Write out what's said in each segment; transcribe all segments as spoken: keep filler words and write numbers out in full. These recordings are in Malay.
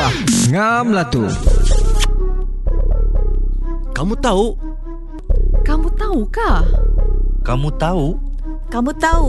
Bah ngam lah tu. Kamu tahu? Kamu tahu kah? Kamu tahu? Kamu tahu?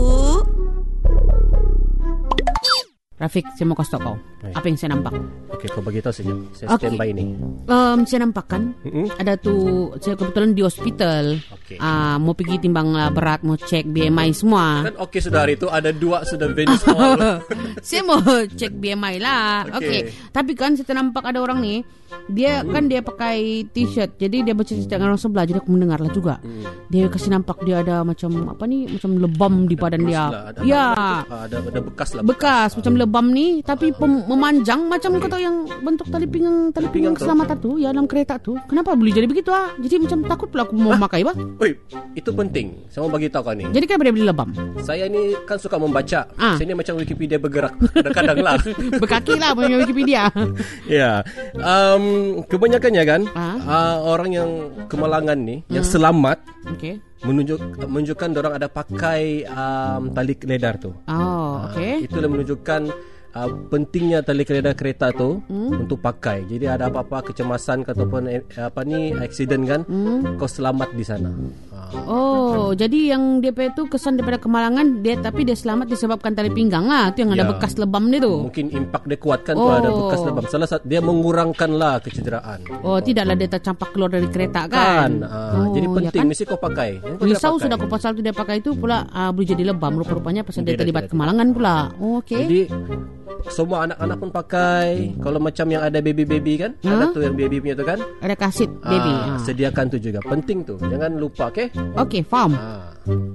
Rafiq, saya mau kasih tau kau apa yang saya nampak. Okey, kau bagi tahu saja. Saya Okey. standby ni. Um, saya nampak kan, Mm-mm. ada tu, saya kebetulan di hospital. Okey. uh, Mau pergi timbang lah berat, mau cek B M I semua. Kan okey sudah hari tu ada dua sudah venue semua. Saya mau cek B M I lah. Okey. Okey. Tapi kan saya nampak ada orang ni, dia Hmm. kan dia pakai t-shirt, jadi dia bercerita dengan orang sebelah, jadi aku mendengar lah juga. Hmm. Dia kasih nampak dia ada macam apa ni, macam lebam di badan dia. Lah, ada, Ya. ada, ada, ada bekas lah. Bekas macam lebam ni, tapi pem- memanjang macam kau tahu yang bentuk tali pinggang, tali pinggang Pinggang tu. keselamatan tu, ya dalam kereta tu. Kenapa boleh jadi begitu ah? Jadi macam takut pula aku mau memakai bah. Oi, itu penting. Saya mau bagi tahu kau ni. Jadi kenapa dia beli lebam? Saya ni kan suka membaca. Ah. Saya ni macam Wikipedia bergerak kadang-kadang lah. Berkaki lah punya Wikipedia. Ya, um, kebanyakannya kan Ah. uh, orang yang kemalangan ni, yang selamat Okey. menunjuk menunjukkan orang ada pakai um, tali ledar tu. Oh, okey. Uh, itulah menunjukkan uh, pentingnya tali ledar kereta tu hmm. untuk pakai. Jadi ada apa-apa kecemasan ataupun eh, apa ni accident kan, hmm. kau selamat di sana. Uh, Oh, jadi yang D P tu kesan daripada kemalangan dia, tapi dia selamat disebabkan tali pinggang lah. Tu yang ada Ya. bekas lebam dia tu. Mungkin impak dia kuat kan Oh. tu ada bekas lebam. Salah satu dia mengurangkanlah kecederaan. Oh, tidaklah dia tercampak keluar dari kereta Kan. kan. Uh, oh, jadi penting ya kan? mesti kau pakai. Kau tidak Risau pakai. sudah aku pasal tu dia pakai itu pula uh, boleh jadi lebam rupa-rupanya pasal dia Tidak, terlibat tidak, kemalangan pula. Oh, okey. Jadi semua anak-anak pun pakai. Kalau macam yang ada baby-baby kan, Ha? ada tu yang baby punya tu kan. Ada kasit baby. Ah, Ah. sediakan tu juga. Penting tu. Jangan lupa, okey? Okey, faham. Ah.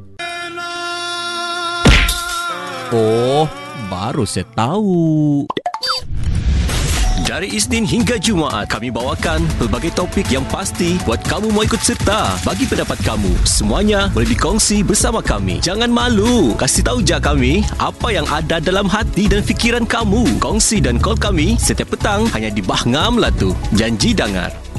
Oh, baru saya tahu. Dari Isnin hingga Jumaat, kami bawakan pelbagai topik yang pasti buat kamu mau ikut serta. Bagi pendapat kamu, semuanya boleh dikongsi bersama kami. Jangan malu, kasih tahu je kami apa yang ada dalam hati dan fikiran kamu. Kongsi dan call kami setiap petang hanya di Bah Ngam lah tu. Janji dengar.